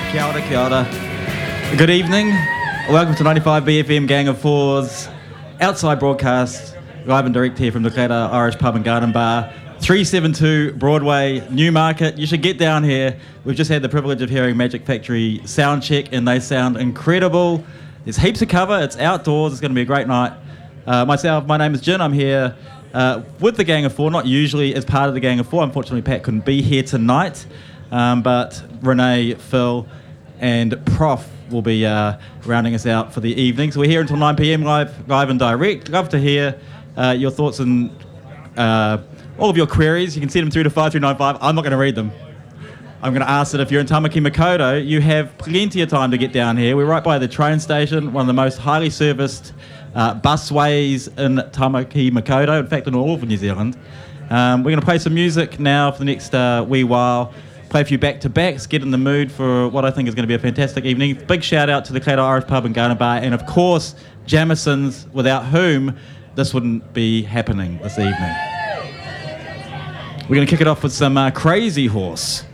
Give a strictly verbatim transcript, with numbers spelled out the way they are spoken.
Kia ora, kia ora. Good evening. Welcome to ninety-five B F M Gang of Fours outside broadcast, live and direct here from the Clara Irish Pub and Garden Bar, three seventy-two Broadway, Newmarket. You should get down here. We've just had the privilege of hearing Magic Factory sound check, and they sound incredible. There's heaps of cover. It's outdoors. It's going to be a great night. Uh, myself, my name is Jin. I'm here uh, with the Gang of Four, not usually as part of the Gang of Four. Unfortunately, Pat couldn't be here tonight, um, but Renee, Phil, and Prof will be uh, rounding us out for the evening. So we're here until nine p.m. live, live and direct. Love to hear uh, your thoughts and uh, all of your queries. You can send them through to five three nine five. I'm not going to read them. I'm going to ask that if you're in Tamaki Makaurau, you have plenty of time to get down here. We're right by the train station, one of the most highly serviced uh, busways in Tamaki Makaurau, in fact in all of New Zealand. Um, we're going to play some music now for the next uh, wee while, play a few back-to-backs, get in the mood for what I think is going to be a fantastic evening. Big shout-out to the Clara Irish Pub and Garden Bar, and of course, Jamison's, without whom this wouldn't be happening this evening. We're going to kick it off with some uh, Crazy Horse.